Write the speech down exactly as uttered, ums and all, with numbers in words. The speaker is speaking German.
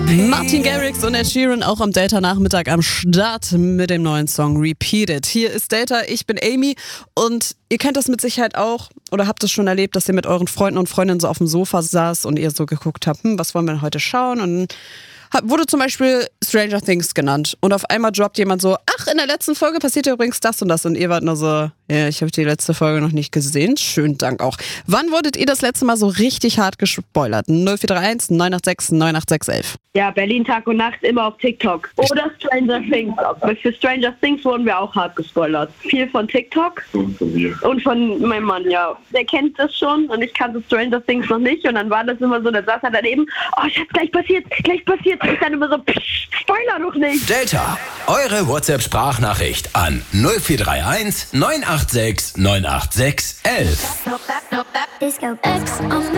Martin Garrix und Ed Sheeran auch am Data-Nachmittag am Start mit dem neuen Song Repeat It. Hier ist Data, ich bin Amy und ihr kennt das mit Sicherheit auch oder habt es schon erlebt, dass ihr mit euren Freunden und Freundinnen so auf dem Sofa saß und ihr so geguckt habt, hm, was wollen wir denn heute schauen? Und dann wurde zum Beispiel Stranger Things genannt und auf einmal droppt jemand so, ach, in der letzten Folge passiert ja übrigens das und das und ihr wart nur so, ja, ich habe die letzte Folge noch nicht gesehen, schönen Dank auch. Wann wurdet ihr das letzte Mal so richtig hart gespoilert? null vier drei eins neun acht sechs neun acht sechs elf. Ja, Berlin Tag und Nacht immer auf TikTok. Oder Stranger Things. Für Stranger Things wurden wir auch hart gespoilert. Viel von TikTok Und von mir. und von meinem Mann, ja. Der kennt das schon und ich kannte Stranger Things noch nicht. Und dann war das immer so, da saß er daneben, oh Schatz, gleich passiert, gleich passiert. Und ich dann immer so, psch, Spoiler doch nicht. Delta, eure WhatsApp-Sprachnachricht an null vier drei eins neun acht sechs neun acht sechs elf. Disco X on